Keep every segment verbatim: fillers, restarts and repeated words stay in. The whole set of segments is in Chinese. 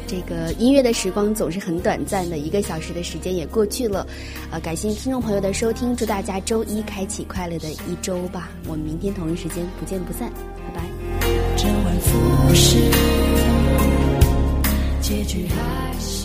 这个音乐的时光总是很短暂的，一个小时的时间也过去了。呃，感谢听众朋友的收听，祝大家周一开启快乐的一周吧。我们明天同一时间不见不散，拜拜。 周而复始，结局还是。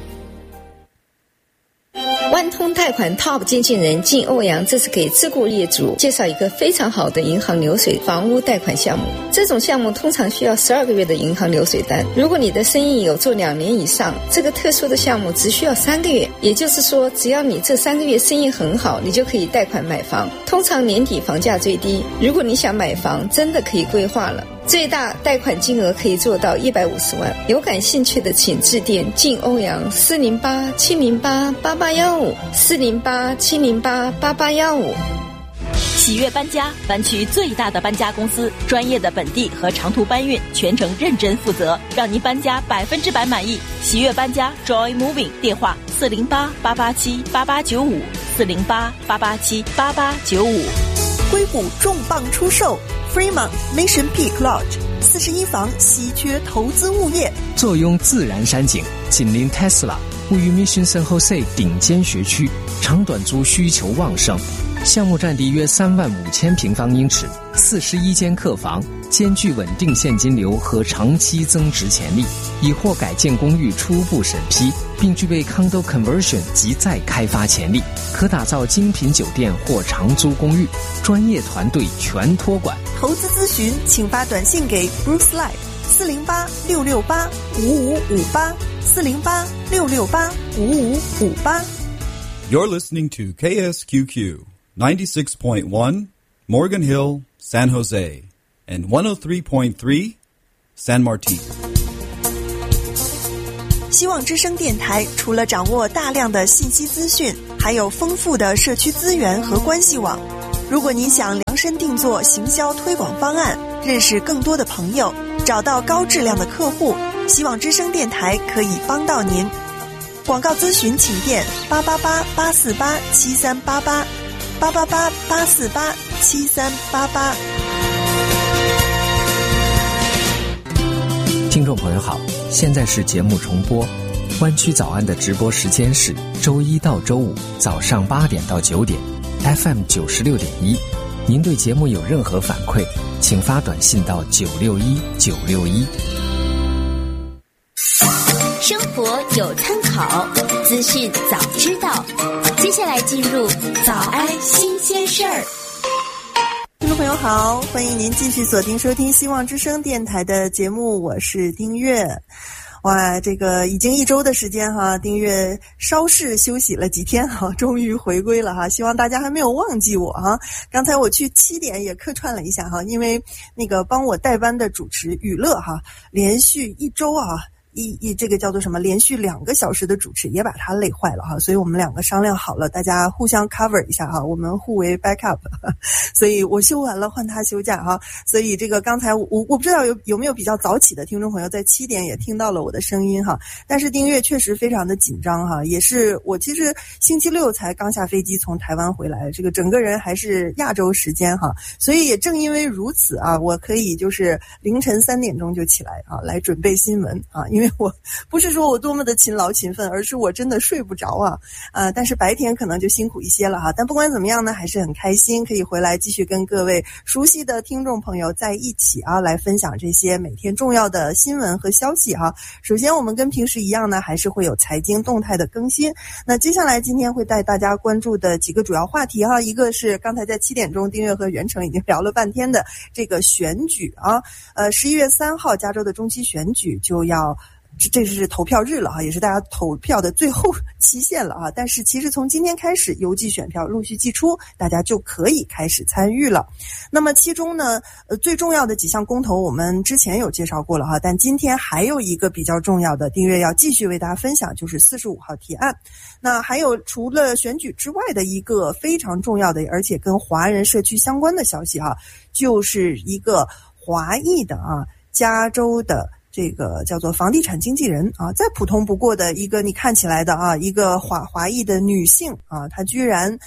万通贷款 Top 经纪人靳欧阳这次给自雇业主介绍一个非常好的银行流水房屋贷款项目。这种项目通常需要十二个月的银行流水单，如果你的生意有做两年以上，这个特殊的项目只需要三个月，也就是说只要你这三个月生意很好，你就可以贷款买房。通常年底房价最低，如果你想买房真的可以规划了，最大贷款金额可以做到一百五十万。有感兴趣的请致电靳欧阳四零八七零八八八一五四零八七零八八八一五。 喜悦搬家，湾区最大的搬家公司，专业的本地和长途搬运，全程认真负责，让您搬家百分之百满意。喜悦搬家 Joy Moving 电话四零八八八七八八九五四零八八八七八八九五。 硅谷重磅出售 Fremont Mission Peak Lodge 四十一房稀缺投资物业， 坐拥自然山景，紧邻 Tesla， 位于 Mission San Jose 顶尖学区，长短租需求旺盛。项目占地约三万五千平方英尺，四十一间客房，兼具稳定现金流和长期增值潜力，已获改建公寓初步审批，并具备 condo conversion 及再开发潜力，可打造精品酒店或长租公寓，专业团队全托管。 投资咨询请发短信给 Bruce Lai 四零八六六八五五五八四零八六六八五五五八。 You're listening to K S Q Q ninety-six point one Morgan Hill, San Jose, and one oh three point three San Martin。 希望之声电台除了掌握大量的信息资讯，还有丰富的社区资源和关系网。如果你想量身定做行销推广方案，认识更多的朋友，找到高质量的客户，希望之声电台可以帮到您。广告咨询请电八八八八四八七三八八八八八八四八七三八八。 听众朋友好，现在是节目重播。湾区早安的直播时间是周一到周五早上八点到九点 F M 九十六点一。您对节目有任何反馈，请发短信到九六一九六一。 生活有参考，资讯早知道。接下来进入早安新鲜事儿。 听众朋友好，欢迎您继续锁定收听希望之声电台的节目，我是丁月。哇，这个已经一周的时间哈，丁月稍事休息了几天哈，终于回归了哈，希望大家还没有忘记我哈。刚才我去七点也客串了一下哈，因为那个帮我代班的主持雨乐哈，连续一周啊。一一这个叫做什么连续两个小时的主持也把他累坏了哈，所以我们两个商量好了，大家互相 cover 一下哈，我们互为 backup， 所以我休完了换他休假哈，所以这个刚才我我不知道有有没有比较早起的听众朋友在七点也听到了我的声音哈，但是丁月确实非常的紧张哈，也是我其实星期六才刚下飞机从台湾回来，这个整个人还是亚洲时间哈，所以也正因为如此啊，我可以就是凌晨三点钟就起来啊，来准备新闻啊，因为因为我不是说我多么的勤劳勤奋，而是我真的睡不着啊，呃，但是白天可能就辛苦一些了哈。但不管怎么样呢，还是很开心可以回来继续跟各位熟悉的听众朋友在一起啊，来分享这些每天重要的新闻和消息哈。首先我们跟平时一样呢，还是会有财经动态的更新。那接下来今天会带大家关注的几个主要话题哈，一个是刚才在七点钟丁月和袁成已经聊了半天的这个选举啊，呃，十一月三号加州的中期选举就要。这这是投票日了哈，也是大家投票的最后期限了啊。但是其实从今天开始，邮寄选票陆续寄出，大家就可以开始参与了。那么其中呢，呃，最重要的几项公投我们之前有介绍过了哈，但今天还有一个比较重要的，丁月要继续为大家分享，就是四十五号提案。那还有除了选举之外的一个非常重要的，而且跟华人社区相关的消息哈，就是一个华裔的啊，加州的。这个叫做房地产经纪人啊，再普通不过的一个你看起来的啊，一个华华裔的女性啊，她居然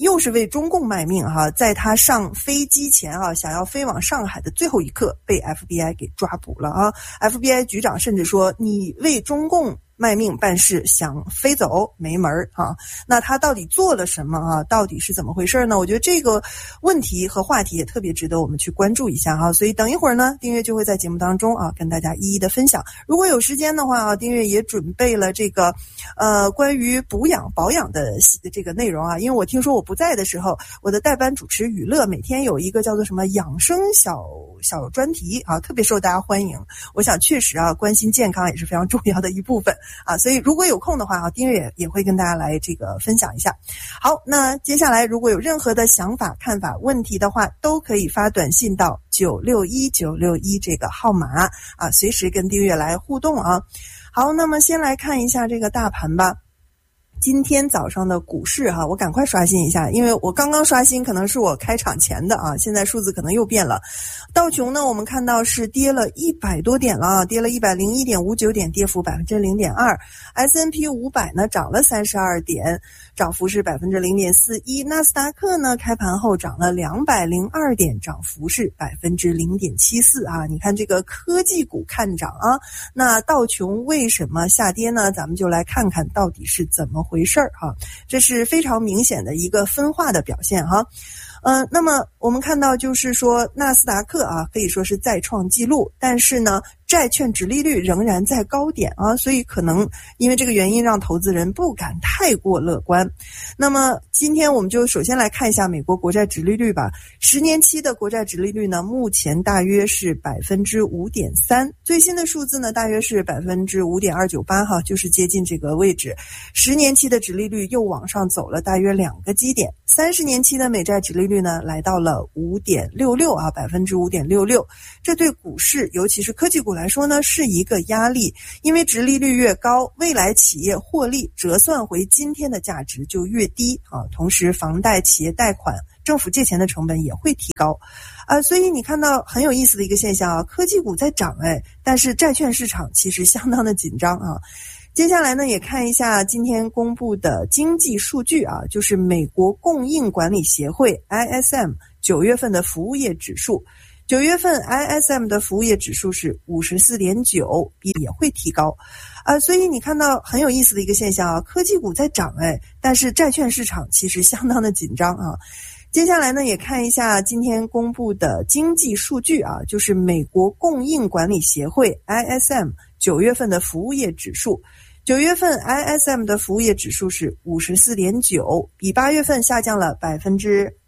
又是为中共卖命哈，在他上飞机前啊，想要飞往上海的最后一刻被 F B I 给抓捕了啊。F B I 局长甚至说，你为中共卖命办事，想飞走没门儿啊！那他到底做了什么啊？到底是怎么回事呢？我觉得这个问题和话题也特别值得我们去关注一下哈。所以等一会儿呢，丁月就会在节目当中啊跟大家一一的分享。如果有时间的话啊，丁月也准备了这个呃关于补养保养的这个内容啊，因为我听说我不在的时候，我的代班主持雨乐每天有一个叫做什么养生小小专题啊，特别受大家欢迎。我想确实啊，关心健康也是非常重要的一部分。啊，所以如果有空的话啊，丁月也也会跟大家来这个分享一下。好，那接下来如果有任何的想法、看法、问题的话，都可以发短信到九六一九六一这个号码啊，随时跟丁月来互动啊。好，那么先来看一下这个大盘吧。今天早上的股市哈，我赶快刷新一下，因为我刚刚刷新，可能是我开场前的啊，现在数字可能又变了。道琼呢，我们看到是跌了一百多点了啊，跌了一百零一点五九点，跌幅百分之零点二。S and P 五百呢涨了三十二点，涨幅是百分之零点四一。纳斯达克呢开盘后涨了两百零二点，涨幅是百分之零点七四啊。你看这个科技股看涨啊，那道琼为什么下跌呢？咱们就来看看到底是怎么回事儿哈，这是非常明显的一个分化的表现哈。呃，那么我们看到就是说纳斯达克啊，可以说是再创纪录，但是呢，债券殖利率仍然在高点啊，所以可能因为这个原因让投资人不敢太过乐观。那么今天我们就首先来看一下美国国债殖利率吧。十年期的国债殖利率呢，目前大约是百分之五点三，最新的数字呢大约是百分之五点二九八哈，就是接近这个位置。十年期的殖利率又往上走了大约两个基点。三十年期的美债殖利率呢，来到了五点六六啊，百分之五点六六。这对股市，尤其是科技股来说呢，是一个压力，因为殖利率越高，未来企业获利折算回今天的价值就越低啊。同时，房贷、企业贷款、政府借钱的成本也会提高啊。所以你看到很有意思的一个现象啊，科技股在涨哎，但是债券市场其实相当的紧张啊。接下来呢，也看一下今天公布的经济数据啊，就是美国供应管理协会 I S M 九月份的服务业指数。九月份 I S M 的服务业指数是 五十四点九， 也会提高啊。所以你看到很有意思的一个现象啊，科技股在涨哎，但是债券市场其实相当的紧张啊。接下来呢，也看一下今天公布的经济数据啊，就是美国供应管理协会 I S M 九月份的服务业指数。九月份 I S M 的服务业指数是 五十四点九， 比八月份下降了百分之